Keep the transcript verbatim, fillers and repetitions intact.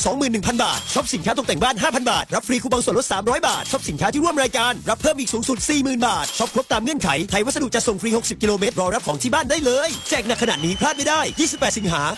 สองหมื่นหนึ่งพัน บาทช็อปสินค้าตกแต่งบ้าน ห้าพัน บาทรับฟรีคูปองส่วนลดสามร้อยบาทช็อปสินค้าที่ร่วมรายการรับเพิ่มอีกสูงสุด สี่หมื่น บาทช็อปครบตามเงื่อนไขไทยวัสดุจะส่งฟรีหกสิบกิโลเมตรรอรับของที่บ้านได้เลยแจกหนักขนาดนี้พลาดไม่ได้ยี่สิบแปดสิงหา